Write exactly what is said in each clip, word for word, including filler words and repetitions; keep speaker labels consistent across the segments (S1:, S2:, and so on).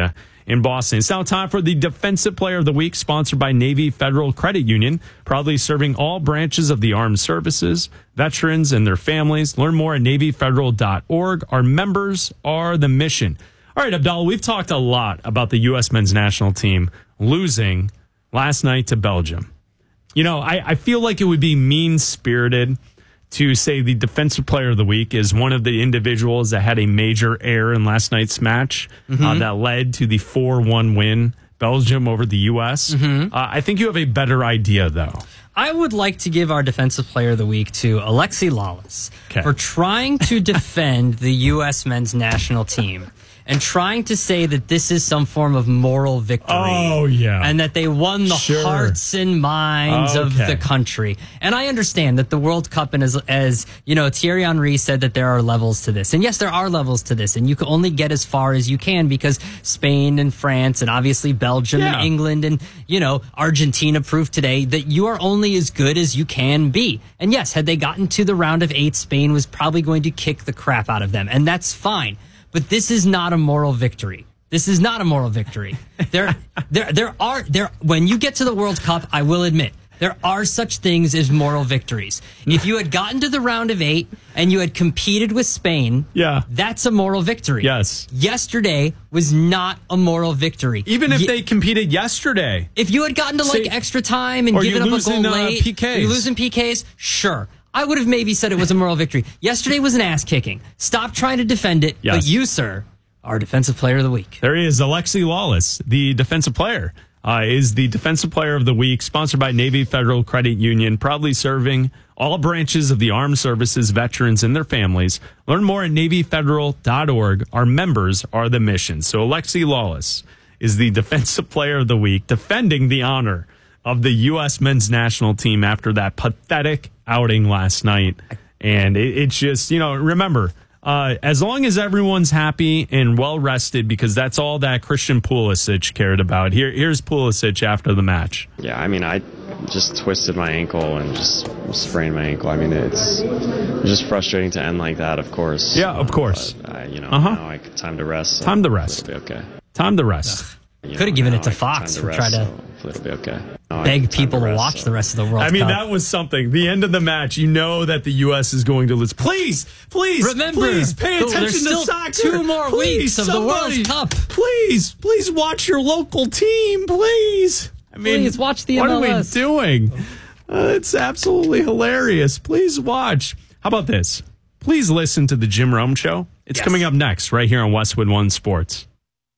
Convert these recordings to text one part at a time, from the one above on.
S1: Arena in Boston. It's now time for the Defensive Player of the Week, sponsored by Navy Federal Credit Union, proudly serving all branches of the armed services, veterans, and their families. Learn more at navy federal dot org. Our members are the mission. All right, Abdallah, we've talked a lot about the U S men's national team losing last night to Belgium. You know, I, I feel like it would be mean-spirited to say the Defensive Player of the Week is one of the individuals that had a major error in last night's match mm-hmm. uh, that led to the four one win, Belgium over the U S. Mm-hmm. Uh, I think you have a better idea, though.
S2: I would like to give our Defensive Player of the Week to Alexi Lalas okay. for trying to defend the U S men's national team and trying to say that this is some form of moral victory.
S1: Oh, yeah.
S2: And that they won the
S1: sure.
S2: hearts and minds okay. of the country. And I understand that the World Cup, and as, as, you know, Thierry Henry said that there are levels to this. And yes, there are levels to this. And you can only get as far as you can because Spain and France and obviously Belgium yeah. and England and, you know, Argentina proved today that you are only as good as you can be. And yes, had they gotten to the round of eight, Spain was probably going to kick the crap out of them. And that's fine. But this is not a moral victory. This is not a moral victory. There, there, there are there. When you get to the World Cup, I will admit there are such things as moral victories. If you had gotten to the round of eight and you had competed with Spain, yeah, that's a moral victory.
S1: Yes.
S2: Yesterday was not a moral victory.
S1: Even if
S2: Ye-
S1: they competed yesterday,
S2: if you had gotten to like Say, extra time and given up a goal late,
S1: uh, P Ks.
S2: you're losing P Ks. Sure. I would have maybe said it was a moral victory. Yesterday was an ass-kicking. Stop trying to defend it. Yes. But you, sir, are Defensive Player of the Week.
S1: There he is, Alexi Lalas, the defensive player, uh, is the Defensive Player of the Week, sponsored by Navy Federal Credit Union, proudly serving all branches of the armed services, veterans, and their families. Learn more at navy federal dot org. Our members are the mission. So Alexi Lalas is the Defensive Player of the Week, defending the honor of the U S men's national team after that pathetic outing last night. And it, it's just, you know, remember, uh, as long as everyone's happy and well rested, because that's all that Christian Pulisic cared about. Here, here's Pulisic after the match.
S3: Yeah, I mean, I just twisted my ankle and just sprained my ankle. I mean, it's just frustrating to end like that, of course.
S1: Yeah, of course.
S3: But, uh, you know,
S1: uh-huh.
S3: now I time to rest. So
S1: time to rest.
S3: It'll be okay.
S1: Time to rest.
S2: Could have given it to Fox for trying to
S3: so it'll be okay. No,
S2: beg people to, rest, to watch so. the rest of the World Cup.
S1: I mean, Cup. that was something. The end of the match, you know that the U S is going to lose. Please, please,
S2: remember,
S1: please pay attention
S2: there's
S1: to
S2: still
S1: soccer.
S2: Two more
S1: please,
S2: weeks of
S1: somebody,
S2: the World Cup.
S1: Please, please watch your local team, please. I mean,
S2: please watch the
S1: what
S2: M L S.
S1: What are we doing? Uh, it's absolutely hilarious. Please watch. How about this? Please listen to the Jim Rome Show. It's yes. coming up next right here on Westwood One Sports.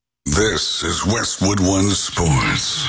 S4: This is Westwood One Sports.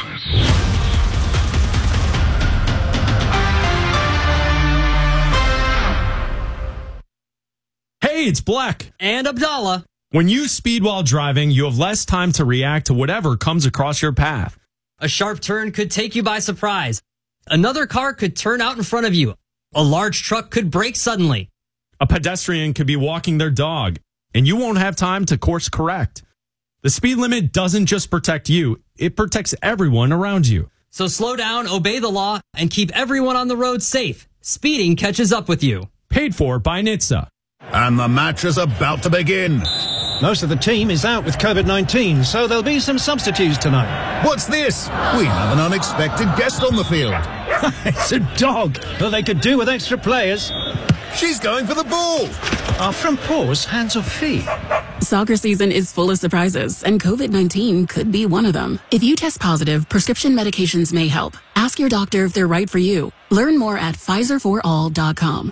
S1: Hey, it's Black.
S2: And Abdallah.
S1: When you speed while driving, you have less time to react to whatever comes across your path.
S2: A sharp turn could take you by surprise. Another car could turn out in front of you. A large truck could brake suddenly.
S1: A pedestrian could be walking their dog, and you won't have time to course correct. The speed limit doesn't just protect you, it protects everyone around you.
S2: So slow down, obey the law, and keep everyone on the road safe. Speeding catches up with you.
S1: Paid for by N H T S A.
S5: And the match is about to begin.
S6: Most of the team is out with covid nineteen, so there'll be some substitutes tonight.
S5: What's this? We have an unexpected guest on the field.
S6: It's a dog. Well, they could do with extra players.
S5: She's going for the ball.
S6: Are front paws hands or feet?
S7: Soccer season is full of surprises, and covid nineteen could be one of them. If you test positive, prescription medications may help. Ask your doctor if they're right for you. Learn more at Pfizer for all dot com.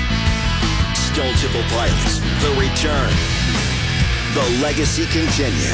S8: Stone Temple Pilots, the return. The legacy continues.